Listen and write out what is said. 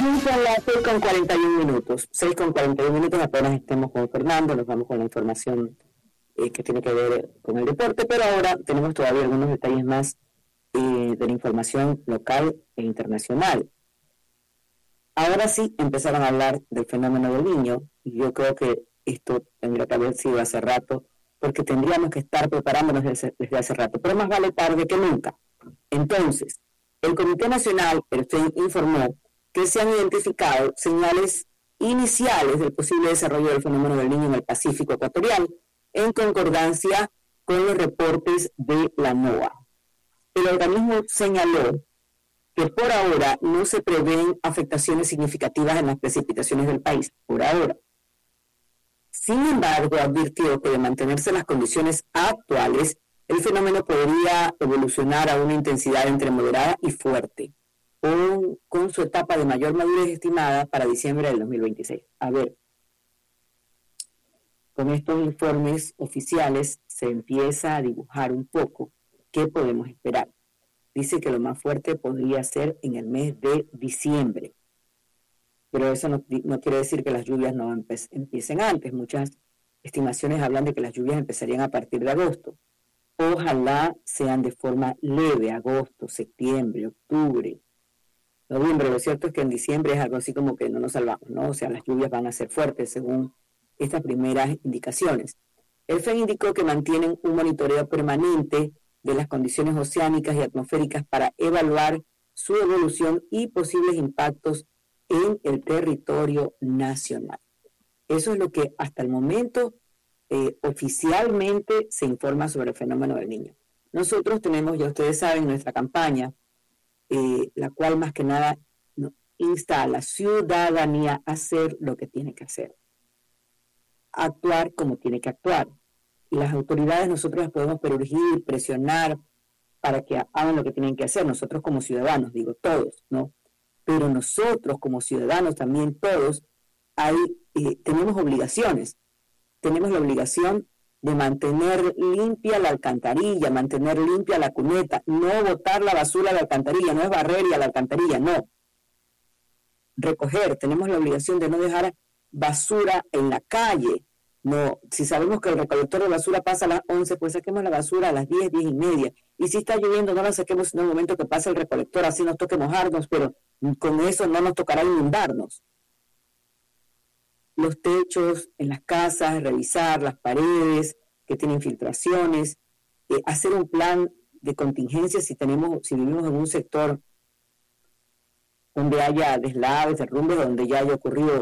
Son las 6:41. 6:41, apenas estemos con Fernando, nos vamos con la información que tiene que ver con el deporte, pero ahora tenemos todavía algunos detalles más de la información local e internacional. Ahora sí empezaron a hablar del fenómeno del Niño, y yo creo que esto tendría que haber sido hace rato, porque tendríamos que estar preparándonos desde hace rato, pero más vale tarde que nunca. Entonces, el Comité Nacional informó que se han identificado señales iniciales del posible desarrollo del fenómeno del Niño en el Pacífico ecuatorial, en concordancia con los reportes de la NOAA. El organismo señaló que por ahora no se prevén afectaciones significativas en las precipitaciones del país, por ahora. Sin embargo, advirtió que de mantenerse las condiciones actuales, el fenómeno podría evolucionar a una intensidad entre moderada y fuerte, con su etapa de mayor madurez estimada para diciembre del 2026. A ver, con estos informes oficiales se empieza a dibujar un poco qué podemos esperar. Dice que lo más fuerte podría ser en el mes de diciembre, pero eso no quiere decir que las lluvias no empiecen antes. Muchas estimaciones hablan de que las lluvias empezarían a partir de agosto. Ojalá sean de forma leve, agosto, septiembre, octubre, noviembre. Lo cierto es que en diciembre es algo así como que no nos salvamos, ¿no? O sea, las lluvias van a ser fuertes según estas primeras indicaciones. El FEN indicó que mantienen un monitoreo permanente de las condiciones oceánicas y atmosféricas para evaluar su evolución y posibles impactos en el territorio nacional. Eso es lo que hasta el momento oficialmente se informa sobre el fenómeno del Niño. Nosotros tenemos, ya ustedes saben, nuestra campaña, la cual más que nada insta a la ciudadanía a hacer lo que tiene que hacer, actuar como tiene que actuar. Y las autoridades nosotros las podemos perurgir, presionar para que hagan lo que tienen que hacer, nosotros como ciudadanos, digo todos, ¿no? Pero nosotros como ciudadanos también todos tenemos obligaciones. Tenemos la obligación de mantener limpia la alcantarilla, mantener limpia la cuneta, no botar la basura a la alcantarilla, no es barrer y a la alcantarilla, no. Recoger, tenemos la obligación de no dejar basura en la calle. No, si sabemos que el recolector de basura pasa a las 11, pues saquemos la basura a las 10, 10:30. Y si está lloviendo, no la saquemos en el momento que pasa el recolector, así nos toque mojarnos, pero con eso no nos tocará inundarnos. Los techos en las casas, revisar las paredes que tienen filtraciones, hacer un plan de contingencia si vivimos en un sector donde haya deslaves, derrumbes, donde ya haya ocurrido